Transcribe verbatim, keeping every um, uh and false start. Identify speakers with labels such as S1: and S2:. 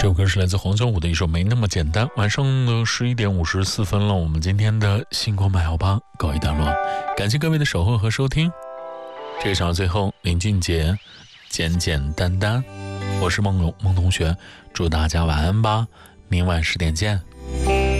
S1: 这首歌是来自黄小琥的一首《没那么简单》。晚上的十一点五十四分了，我们今天的星光买好吧告一段落，感谢各位的守候和收听。这个场最后，林俊杰，简简单单。我是梦龙梦同学，祝大家晚安吧，明晚十点见。